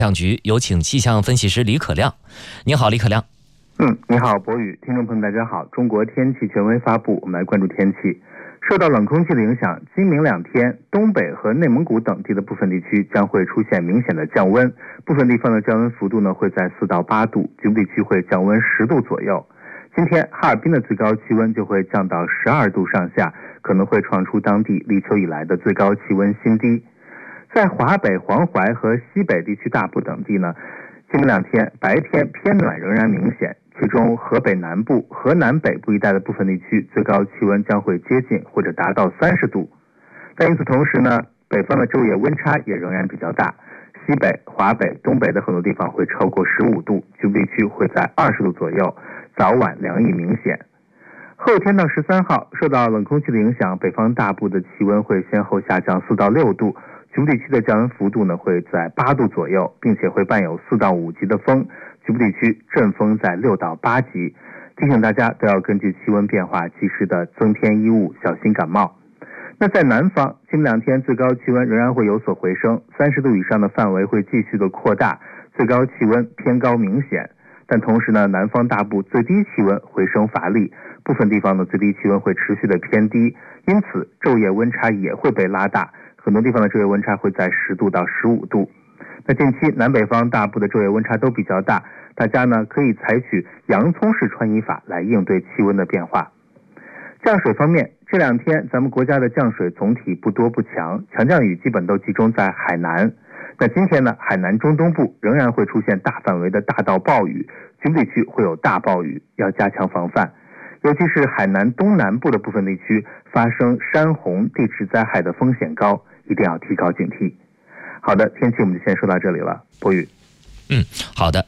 象局有请气象分析师李可亮。你好，李可亮。 你好，博宇，听众朋友大家好。中国天气权威发布，我们来关注天气。受到冷空气的影响，今明两天，东北和内蒙古等地的部分地区将会出现明显的降温，部分地方的降温幅度呢会在4到8度，局部地区会降温10度左右。今天哈尔滨的最高气温就会降到12度上下，可能会创出当地立秋以来的最高气温新低。在华北、黄淮和西北地区大部等地呢，今明两天白天偏暖仍然明显，其中河北南部、河南北部一带的部分地区最高气温将会接近或者达到30度。但与此同时呢，北方的昼夜温差也仍然比较大，西北、华北、东北的很多地方会超过15度，局部地区会在20度左右，早晚凉意明显。后天到13号，受到冷空气的影响，北方大部的气温会先后下降4到6度，局部地区的降温幅度呢会在8度左右，并且会伴有4到5级的风，局部地区阵风在6到8级。提醒大家都要根据气温变化及时的增添衣物，小心感冒。那在南方，今明两天最高气温仍然会有所回升，30度以上的范围会继续的扩大，最高气温偏高明显。但同时呢，南方大部最低气温回升乏力，部分地方的最低气温会持续的偏低，因此昼夜温差也会被拉大，很多地方的昼夜温差会在10度到15度。那近期南北方大部的昼夜温差都比较大，大家呢可以采取洋葱式穿衣法来应对气温的变化。降水方面，这两天咱们国家的降水总体不多不强，强降雨基本都集中在海南。那今天呢，海南中东部仍然会出现大范围的大到暴雨，局部地区会有大暴雨，要加强防范。尤其是海南东南部的部分地区发生山洪、地质灾害的风险高，一定要提高警惕。好的，天气我们就先说到这里了，博宇。 好的。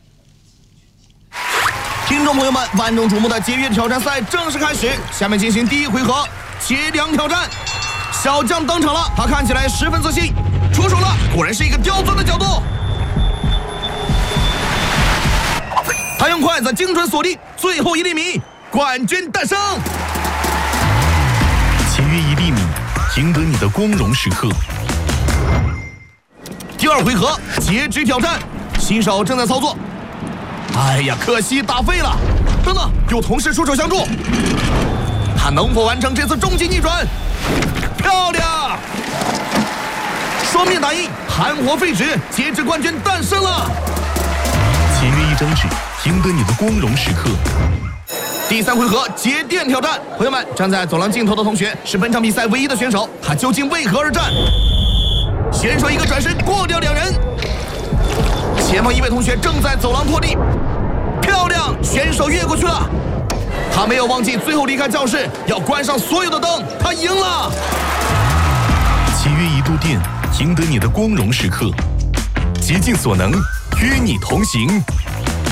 听众朋友们，万众瞩目的节约挑战赛正式开始，下面进行第一回合截梁挑战。小将登场了，他看起来十分自信，出手了，果然是一个刁钻的角度。他用筷子精准锁定最后1厘米，冠军诞生。 节约1厘米，赢得你的光荣时刻。 第二回合截肢挑战，新手正在操作。哎呀，可惜打废了。等等，有同事出手相助，他能否完成这次终极逆转？漂亮！双面打印，含活废纸，截肢冠军诞生了。 节约1张纸，赢得你的光荣时刻。 第3回合节电挑战，朋友们，站在走廊尽头的同学是本场比赛唯一的选手，他究竟为何而战？选手一个转身过掉2人，前方一位同学正在走廊拖地，漂亮，选手越过去了。他没有忘记最后离开教室要关上所有的灯，他赢了。 节约1度电，赢得你的光荣时刻。竭尽所能，与你同行。